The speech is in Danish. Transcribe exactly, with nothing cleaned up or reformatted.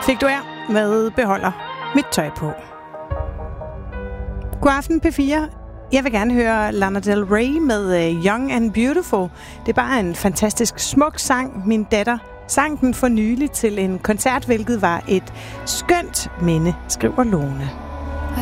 fik du her med beholder mit tøj på. God aften P fire. Jeg vil gerne høre Lana Del Rey med Young and Beautiful. Det er bare en fantastisk smuk sang. Min datter sang den for nylig til en koncert, hvilket var et skønt minde, skriver Lone.